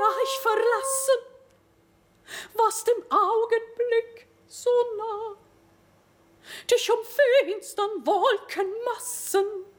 war ich verlassen, was dem Augenblick so nah dich umfinstern Wolkenmassen